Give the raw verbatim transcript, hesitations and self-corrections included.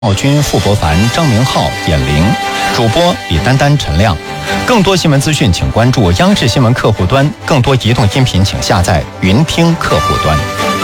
奥军、傅博凡、张明浩、闫玲，主播李丹丹、陈亮。更多新闻资讯，请关注央视新闻客户端；更多移动音频，请下载云听客户端。